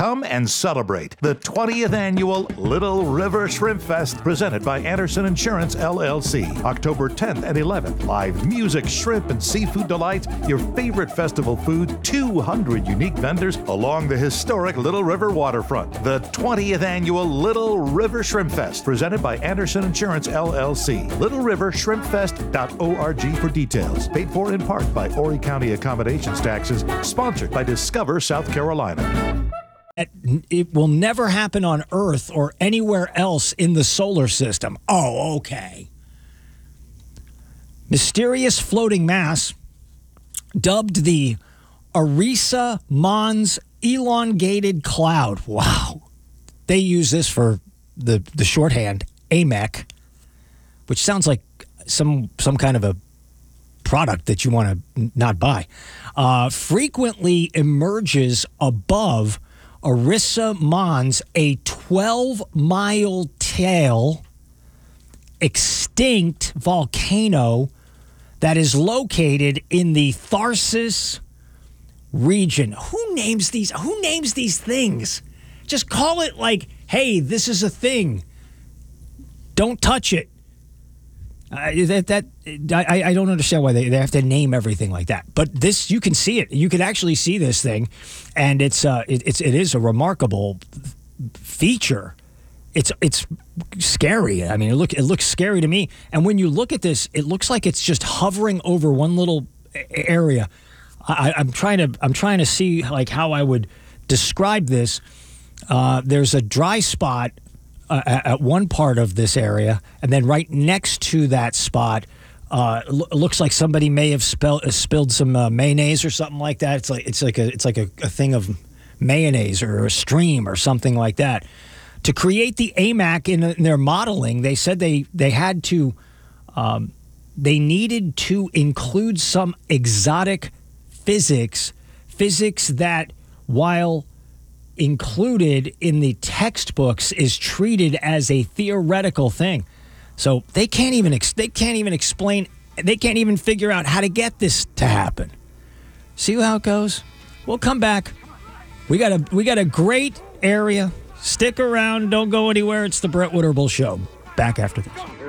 Come and celebrate the 20th annual Little River Shrimp Fest presented by Anderson Insurance, LLC. October 10th and 11th. Live music, shrimp, and seafood delights, your favorite festival food, 200 unique vendors along the historic Little River waterfront. The 20th annual Little River Shrimp Fest presented by Anderson Insurance, LLC. LittleRiverShrimpFest.org for details. Paid for in part by Horry County Accommodations Taxes. Sponsored by Discover South Carolina. It will never happen on Earth or anywhere else in the solar system. Oh, okay. Mysterious floating mass, dubbed the Arisa Mons Elongated Cloud. Wow. They use this for the shorthand, AMEC, which sounds like some kind of a product that you want to not buy. Frequently emerges above Arisa Mons, a 12-mile tail extinct volcano that is located in the Tharsis region. Who names these things? Just call it like, hey, this is a thing. Don't touch it. I don't understand why they have to name everything like that. But this, you can see it. You can actually see this thing, and it is a remarkable feature. It's scary. I mean, it looks scary to me. And when you look at this, it looks like it's just hovering over one little area. I'm trying to see like how I would describe this. There's a dry spot at one part of this area, and then right next to that spot, it looks like somebody may have spilled some mayonnaise or something like that. It's like a thing of mayonnaise or a stream or something like that. To create the AMAC in their modeling, they said they had to, they needed to include some exotic physics that, while included in the textbooks, is treated as a theoretical thing. So they can't even explain. They can't even figure out how to get this to happen. See how it goes? We'll come back. We got a great area. Stick around. Don't go anywhere. It's the Brett Winterble Show. Back after this.